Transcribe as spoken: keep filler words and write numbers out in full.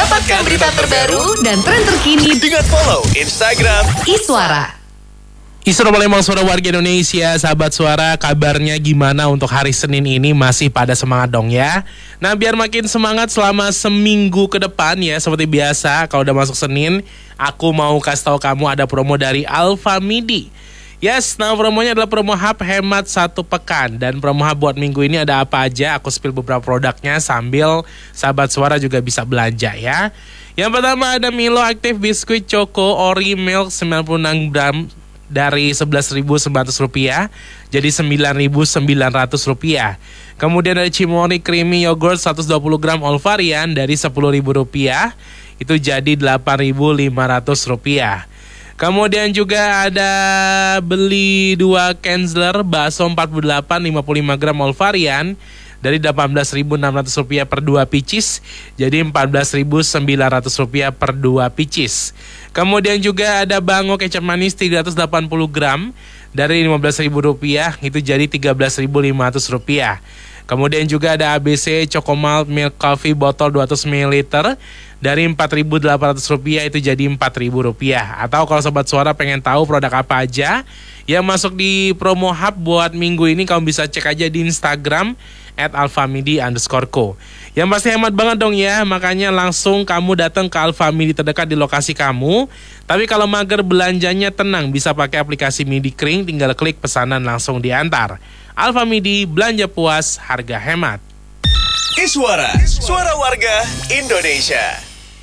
Dapatkan berita terbaru dan tren terkini dengan follow Instagram Iswara. Iswara Palembang, suara warga Indonesia. Sahabat Suara, kabarnya gimana untuk hari Senin ini? Masih pada semangat dong ya? Nah, biar makin semangat selama seminggu ke depan ya, seperti biasa, kalau udah masuk Senin, aku mau kasih tahu kamu ada promo dari Alfamidi. Yes, nama promonya adalah promo hub hemat satu pekan. Dan promo hub buat minggu ini ada apa aja? Aku spill beberapa produknya sambil sahabat Suara juga bisa belanja ya. Yang pertama ada Milo Active Biskuit Choco Ori Milk sembilan puluh enam gram dari sebelas ribu sembilan ratus rupiah jadi sembilan ribu sembilan ratus rupiah. Kemudian ada Cimori Creamy Yogurt seratus dua puluh gram all varian dari sepuluh ribu rupiah itu jadi delapan ribu lima ratus rupiah. Kemudian juga ada beli dua Kenzler bakso empat puluh delapan lima puluh lima gram all varian dari delapan belas ribu enam ratus rupiah per dua pieces jadi empat belas ribu sembilan ratus rupiah per dua pieces. Kemudian juga ada Bango kecap manis tiga ratus delapan puluh gram dari lima belas ribu rupiah itu jadi tiga belas ribu lima ratus rupiah. Kemudian juga ada A B C Chocomalt Milk Coffee botol dua ratus mililiter dari empat ribu delapan ratus rupiah itu jadi empat ribu rupiah. Atau kalau Sobat Suara pengen tahu produk apa aja yang masuk di promo hub buat minggu ini, kamu bisa cek aja di Instagram at alfamidi underscore co. Yang pasti hemat banget dong ya, makanya langsung kamu datang ke Alfamidi terdekat di lokasi kamu. Tapi kalau mager belanjanya tenang, bisa pakai aplikasi Midi Kring, tinggal klik pesanan langsung diantar. Alfamidi, belanja puas, harga hemat. Iswara, suara warga Indonesia.